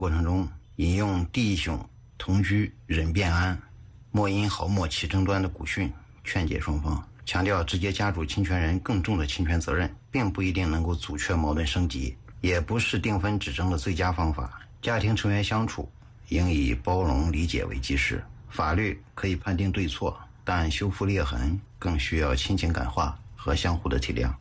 过程中引用弟兄同居忍辩安，莫因好莫起争端的古训，劝解双方，强调直接家主侵权人更重的侵权责任，并不一定能够阻却矛盾升级，也不是定分止争的最佳方法。家庭成员相处应以包容理解为基石，法律可以判定对错，但修复裂痕更需要亲情感化和相互的体谅。